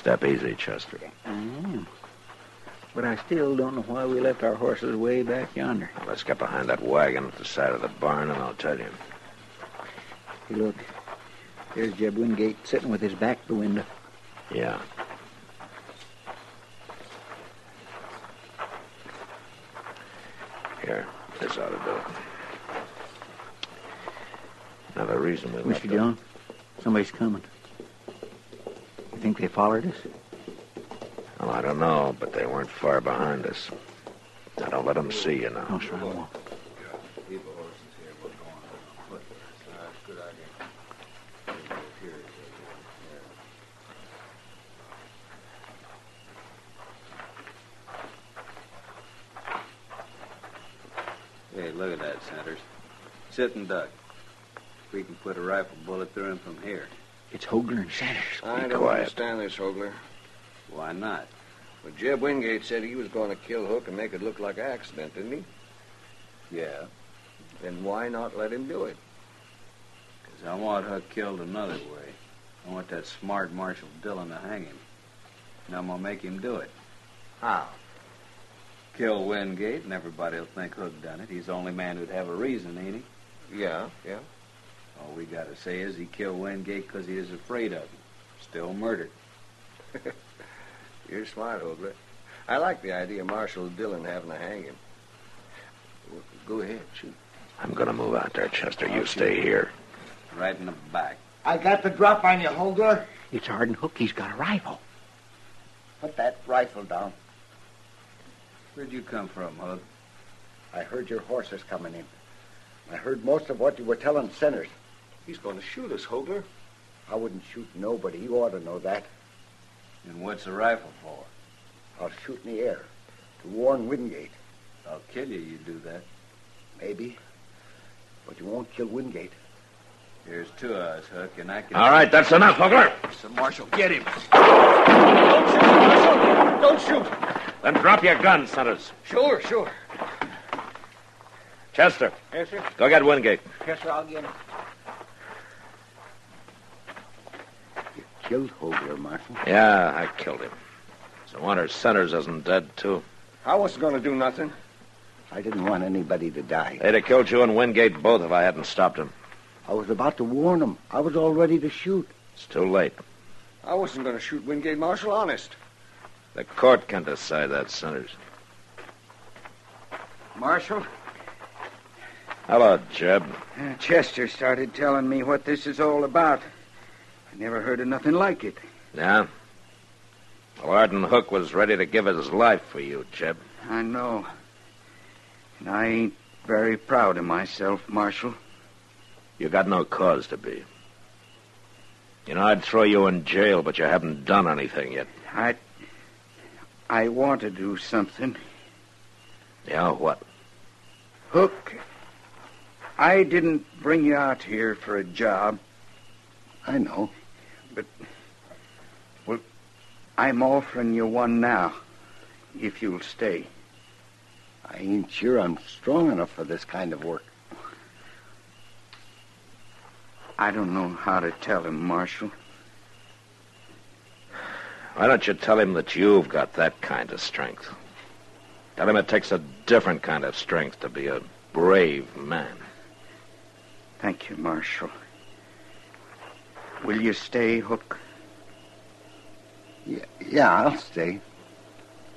Step easy, Chester. But I still don't know why we left our horses way back yonder. Now, let's get behind that wagon at the side of the barn, and I'll tell you. Hey, look. There's Jeb Wingate sitting with his back to the window. Yeah. Here, this ought to do it. Now, the reason we left Mr. Jones, somebody's coming. You think they followed us? Well, I don't know, but they weren't far behind us. Now, don't let them see you now. Oh, sure I won't. Hey, look at that, Sanders. Sit and duck. We can put a rifle bullet through him from here. It's Hogler and Sanders. I don't understand this, Hogler. Why not? Well, Jeb Wingate said he was going to kill Hook and make it look like an accident, didn't he? Yeah. Then why not let him do it? Because I want Hook killed another way. I want that smart Marshal Dillon to hang him. And I'm going to make him do it. How? Kill Wingate, and everybody will think Hook done it. He's the only man who'd have a reason, ain't he? Yeah. All we got to say is he killed Wingate because he is afraid of him. Still murdered. You're smart, Hogler. I like the idea of Marshal Dillon having to hang him. Well, go ahead, shoot. I'm going to move out there, Chester. You stay here. Right in the back. I got the drop on you, Hogler. It's Arden Hook. He's got a rifle. Put that rifle down. Where'd you come from, Hook? I heard your horses coming in. I heard most of what you were telling Centers. He's going to shoot us, Hogler. I wouldn't shoot nobody. You ought to know that. And what's the rifle for? I'll shoot in the air to warn Wingate. I'll kill you, you do that. Maybe. But you won't kill Wingate. There's two of us, Hook, and I can... All right, that's enough, Hogler. So, Marshal, get him. Don't shoot, Marshal! Don't shoot! Then drop your gun, Centers. Sure. Chester. Yes, sir. Go get Wingate. Yes, sir, I'll get him. You killed Hogler, Marshal. Yeah, I killed him. So wonder Centers isn't dead, too. I wasn't going to do nothing. I didn't want anybody to die. They'd have killed you and Wingate both if I hadn't stopped him. I was about to warn him. I was all ready to shoot. It's too late. I wasn't going to shoot Wingate, Marshal, honest. The court can decide that, Centers. Marshal, Hello, Jeb. Chester started telling me what this is all about. I never heard of nothing like it. Yeah? Well, Arden Hook was ready to give his life for you, Jeb. I know. And I ain't very proud of myself, Marshal. You got no cause to be. You know, I'd throw you in jail, but you haven't done anything yet. I want to do something. Yeah, what? Hook, I didn't bring you out here for a job. I know. But, well, I'm offering you one now, if you'll stay. I ain't sure I'm strong enough for this kind of work. I don't know how to tell him, Marshal. Why don't you tell him that you've got that kind of strength? Tell him it takes a different kind of strength to be a brave man. Thank you, Marshal. Will you stay, Hook? Yeah, I'll stay.